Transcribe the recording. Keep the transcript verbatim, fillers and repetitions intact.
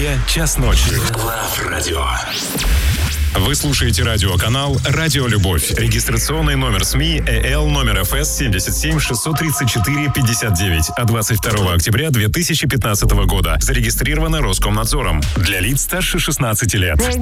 Москве час ночи. Love Radio. Вы слушаете радиоканал «Радио Любовь». Регистрационный номер СМИ ЭЛ номер эф эс семь семь шесть три четыре пять девять от двадцать второго октября две тысячи пятнадцатого года. Зарегистрировано Роскомнадзором. Для лиц старше шестнадцати лет.